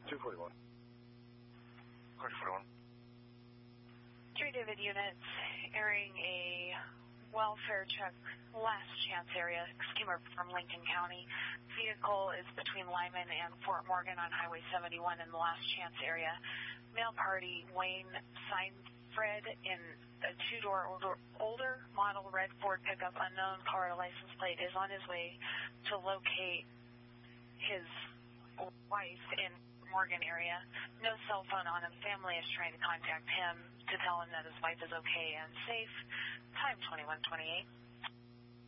241. 241. 3 David units airing a welfare check, last chance area, skimmer from Lincoln County. Vehicle is between Lyman and Fort Morgan on Highway 71 in the last chance area. Male party, Wayne Seinfred, in a 2-door older model red Ford pickup, unknown car license plate, is on his way to locate his wife in Morgan area. No cell phone on him. Family is trying to contact him to tell him that his wife is okay and safe. Time 21:28.